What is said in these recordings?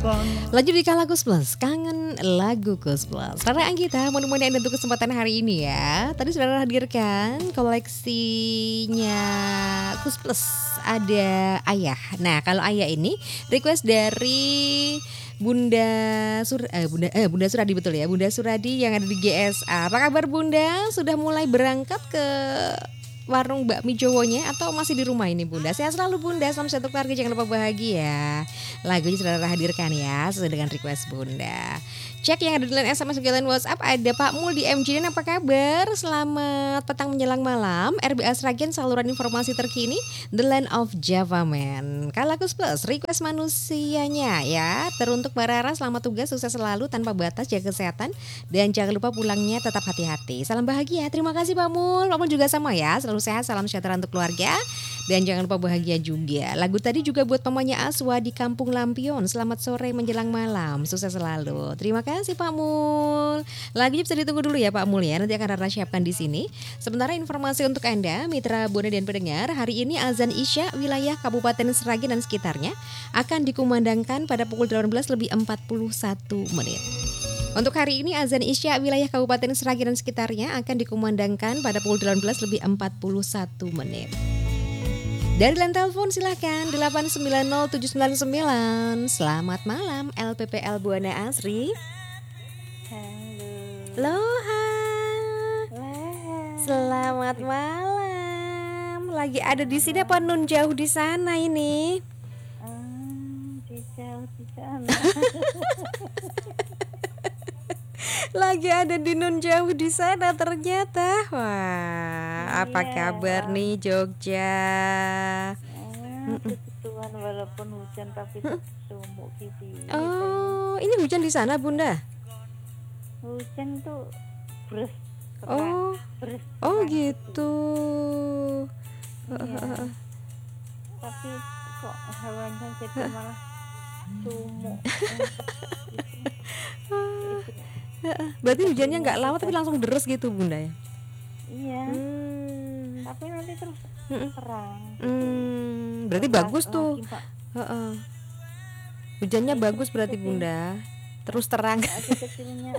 Lanjut di Kala Kus Plus, kangen lagu Kus Plus. Rara Anggita menemani Anda untuk kesempatan hari ini ya. Tadi sudah hadirkan koleksinya Kus Plus, ada Ayah. Nah kalau Ayah ini request dari Bunda Suradi, betul ya, Bunda Suradi yang ada di GSA. Apa kabar Bunda? Sudah mulai berangkat ke warung bakmi Jowonya atau masih di rumah ini Bunda? Sehat selalu Bunda, salam satu keluarga, jangan lupa bahagia. Lagunya sudah hadirkan ya sesuai dengan request Bunda. Cek yang ada di line SMS dan WhatsApp, ada Pak Mul di MJ. Apa kabar? Selamat petang menjelang malam. RBA Sragen, saluran informasi terkini, The Land of Java Man. Kalakus Plus, request manusianya ya. Teruntuk Mbak Rara, selamat tugas, sukses selalu tanpa batas, jaga kesehatan, dan jangan lupa pulangnya tetap hati-hati. Salam bahagia. Terima kasih Pak Mul. Pak Mul juga sama ya, selalu sehat, salam sejahtera untuk keluarga, dan jangan lupa bahagia juga. Lagu tadi juga buat mamanya Aswa di Kampung Lampion. Selamat sore menjelang malam, sukses selalu. Terima kasih Pak Mul. Lagunya bisa ditunggu dulu ya Pak Mul ya. Nanti akan Rara siapkan di sini. Sementara informasi untuk Anda, mitra Buana dan pendengar, hari ini azan Isya wilayah Kabupaten Sragen dan sekitarnya akan dikumandangkan pada pukul 18:41. Untuk hari ini azan Isya wilayah Kabupaten Sragen dan sekitarnya akan dikumandangkan pada pukul 18:41. Dari line telepon silahkan 8907999. Selamat malam LPPL Buana Asri. Halo. Loha. Selamat malam. Lagi ada di sini apa nun jauh di sana ini? Jauh di sana. Lagi ada di nun jauh di sana ternyata. Wah, apa kabar nih Jogja? Tuhan walaupun hujan tapi sumuk gitu. Oh, ini hujan di sana Bunda? Hujan tuh beres. Beres. Oh gitu. Iya. Tapi kok hawanya jadi malah sumuk. Berarti hujannya nggak lama tapi langsung deres gitu Bunda ya? Iya. Tapi nanti terus terang. Berarti bagus tuh. Hujannya bagus berarti Bunda. Terus terang. Ada kecilnya.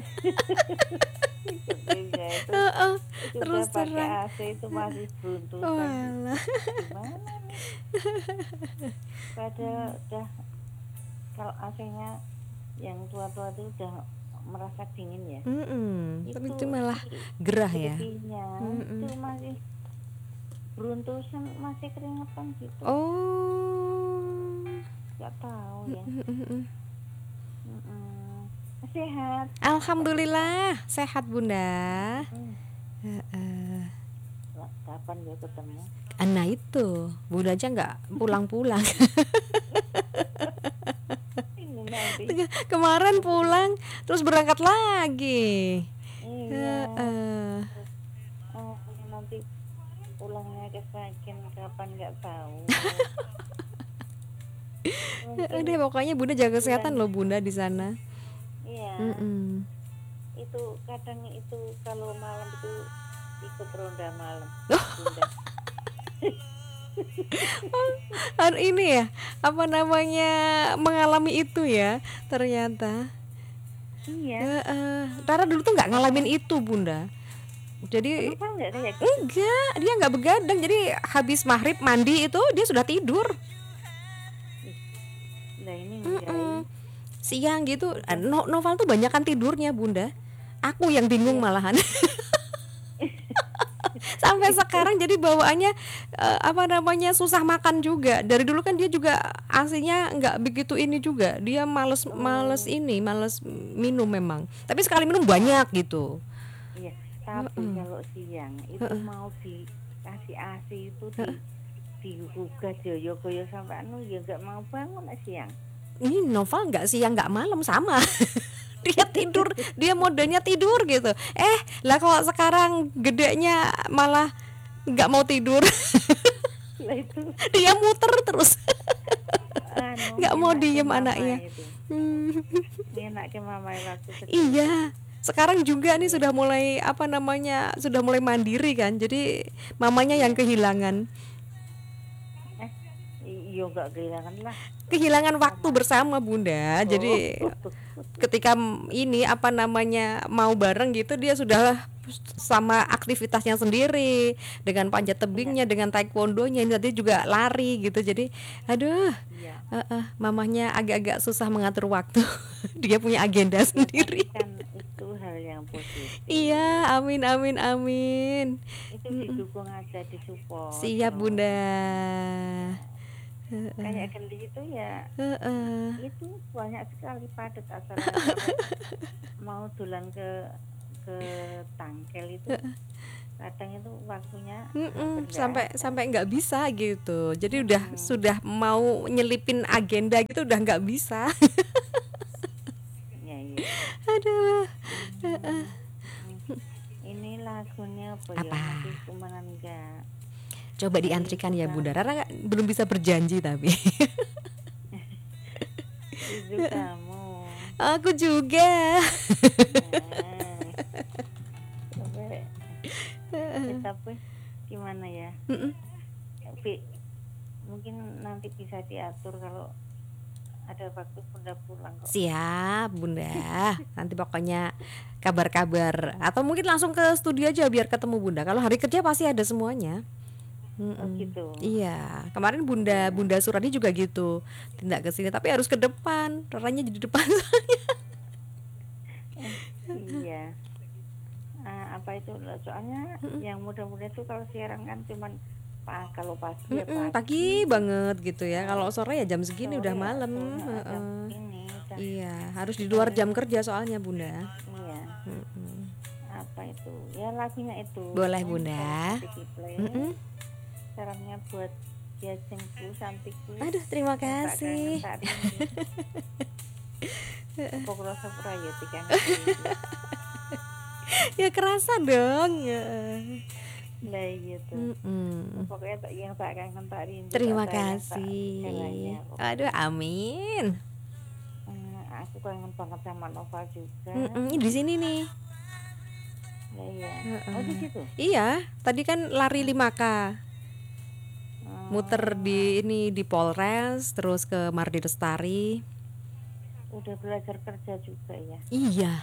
Terus terang. AC itu masih buntu. Walah. Gimana nih? Padahal udah kalau AC-nya yang tua-tua itu udah merasa dingin ya. Tapi itu malah gerah ya. Itu masih beruntusan, masih keringetan gitu. Oh. Gak tahu ya. Sehat. Alhamdulillah sehat Bunda. Kapan ya ketemu? Nah itu Bunda aja nggak pulang-pulang. Kemarin pulang terus berangkat lagi. Iya. Nanti pulangnya ke Sragen kapan nggak tahu. Udah pokoknya Bunda jaga kesehatan loh Bunda di sana. Iya. Itu kadang itu kalau malam itu ikut ronda malam. Bunda. Ini ya, apa namanya, mengalami itu ya ternyata. Iya. Rara dulu tuh nggak ngalamin itu Bunda. Jadi enggak, dia nggak begadang. Jadi habis maghrib mandi itu dia sudah tidur. Nah ini siang gitu. Noval tuh banyakan tidurnya Bunda. Aku yang bingung malahan. Sampai sekarang jadi bawaannya susah makan juga. Dari dulu kan dia juga aslinya nggak begitu ini juga. Dia males minum memang. Tapi sekali minum banyak gitu. Iya. Tapi kalau siang itu mau dikasih ASI itu digugah joyo-goyo sampai ya nggak mau bangun siang. Ini Noval nggak siang nggak malam sama. Dia tidur, dia modenya tidur gitu. Lah kalau sekarang gedenya malah nggak mau tidur. Dia muter terus. Nggak mau diem anaknya. Enak ke mama waktu kecil. Iya. Sekarang juga nih sudah mulai sudah mulai mandiri kan. Jadi mamanya yang kehilangan. Iya nggak kehilangan lah. Kehilangan waktu bersama Bunda. Jadi Oh, ketika ini apa namanya mau bareng gitu dia sudah sama aktivitasnya sendiri dengan panjat iya, tebingnya dengan taekwondonya ini tadi juga lari gitu jadi aduh iya. mamahnya agak-agak susah mengatur waktu dia punya agenda Ya tapi sendiri. kan itu hal yang positif. Iya, amin amin amin. Itu Mm-mm. didukung aja, disupport Siap terus. Bunda. Nah, kayak geli itu ya, Heeh. itu banyak sekali padat acaranya kalau mau dolan ke Tangkel itu kadang itu waktunya hampir nggak Sampai ada. sampai nggak bisa gitu. Jadi udah Mm-mm. sudah mau nyelipin agenda gitu udah nggak bisa. Ya iya. Aduh. Hmm, hmm. Ini lagunya apa ya? Apa? Masih kumanan enggak? Coba Rindu diantrikan ya Bunda. kamu, Rara belum bisa berjanji tapi. rindu kamu. Aku juga. Nah, coba kita apa? Gimana ya? Mm-mm. Bi- Mungkin nanti bisa diatur kalau ada waktu Bunda pulang kok. Siap Bunda. Nanti pokoknya kabar-kabar atau mungkin langsung ke studio aja biar ketemu Bunda. Kalau hari kerja pasti ada semuanya. Oh gitu. Iya, kemarin Bunda Iya, Bunda Suradi juga gitu, tindak ke sini tapi harus ke depan, Raranya di depan. iya. Apa itu? Soalnya yang muda-muda itu kalau siaran kan cuman kalau pagi ya Pagi pagi, banget gitu ya. nah, Kalau sore ya jam segini udah sore ya malam. tuh jam segini udah Iya, harus di luar paling jam kerja soalnya Bunda. iya. Mm-mm. Apa itu? Ya lagunya itu Boleh tolong Bunda. nanti di play. Mm-mm. Sarannya buat Jajengku, Santiku, Aduh, terima yang tak kangen kasih. tak rindu. Pokoknya sepura ya tiga rindu. Ya kerasa dong. Lah iya tuh. Mm-mm. Pokoknya yang tak kangen tak rindu, tak Terima sayang tak kasih. segalanya. Aduh, amin. Aku kangen banget sama Nova juga. Ini di sini nih. Lah iya. Oh di situ. Iya, tadi kan lari 5K. Muter Hmm, di ini di Polres, terus ke Mardi Lestari. udah belajar kerja juga ya. Iya,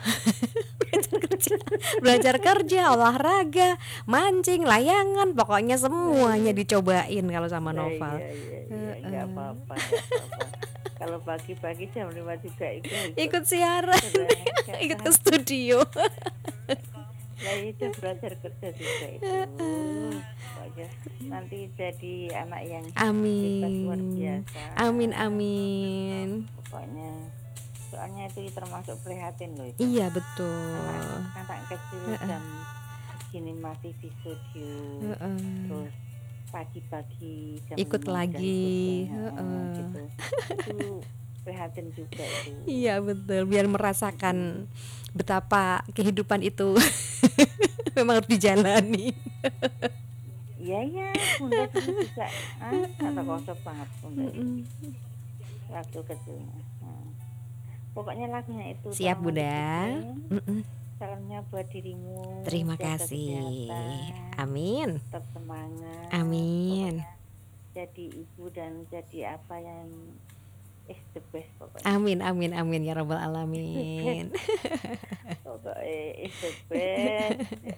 belajar kerja, olahraga, mancing, layangan, pokoknya semuanya dicobain kalau sama Lah Noval. iya, nggak apa-apa, nggak apa-apa. Kalau pagi-pagi jam 5 juga ikut Ikut siaran, ikut ke keren. studio. Lah itu belajar kerja juga itu. Pokoknya nanti jadi anak yang hebat luar Amin, biasa. amin, amin. Pokoknya soalnya itu termasuk prihatin loh itu. Iya betul. Anak kecil jam segini masih di studio. Terus pagi-pagi jam Ikut 5 udah lagi. gitu. Itu prihatin juga itu. Iya betul, biar merasakan betapa kehidupan itu memang harus dijalani. Iya ya, Bunda dulu juga kata kosong banget Bunda itu waktu kecilnya. Pokoknya lagunya itu Siap tolong nanti Bunda. di-play. Salamnya buat dirimu, Terima jaga kasih. kesehatan, Amin. tetap semangat. Amin. Pokoknya jadi ibu dan jadi apa yang is the best pokoknya. Amin, amin, amin ya rabbal alamin. Pokoknya is the best.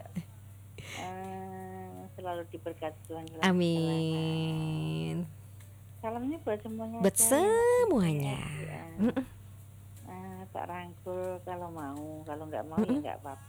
Selalu diberkati Tuhan dalam segalanya. Amin. Salamnya buat semuanya Buat aja yang lagi semuanya. PSBA. Tak rangkul kalau mau, kalau nggak mau ya nggak apa-apa.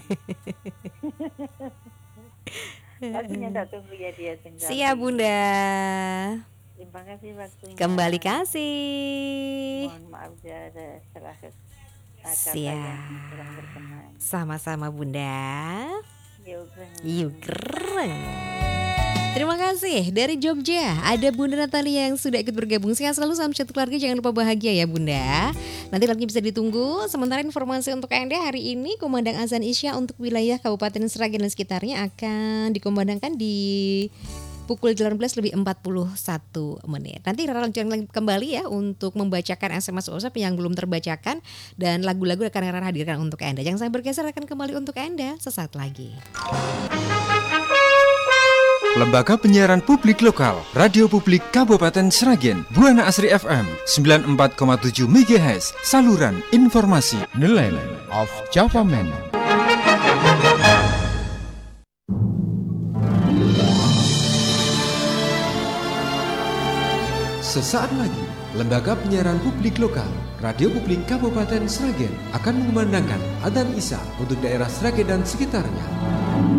Lagunya tak tunggu ya dia tinggal. Siap Bunda. Terima kasih waktunya. Kembali kasih. Mohon maaf ya ada salah kata Siap. yang kurang berkenan. Sama-sama Bunda. Yuk. Keren. Terima kasih dari Jogja. Ada Bunda Natalia yang sudah ikut bergabung. Sehat selalu, salam satu keluarga. Jangan lupa bahagia ya Bunda. Nanti lagi bisa ditunggu. Sementara informasi untuk Anda hari ini, kumandang azan Isya untuk wilayah Kabupaten Sragen dan sekitarnya akan dikumandangkan di pukul 18:41. Nanti Rara lanjutkan kembali ya untuk membacakan SMS WhatsApp yang belum terbacakan dan lagu-lagu akan Rara hadirkan untuk Anda. Jangan sampai bergeser, akan kembali untuk Anda sesaat lagi. Lembaga Penyiaran Publik Lokal, Radio Publik Kabupaten Sragen, Buana Asri FM 94,7 MHz, saluran informasi. The Land of Java Man. Sesaat lagi, Lembaga Penyiaran Publik Lokal, Radio Publik Kabupaten Sragen akan mengumandangkan adzan Isya untuk daerah Sragen dan sekitarnya.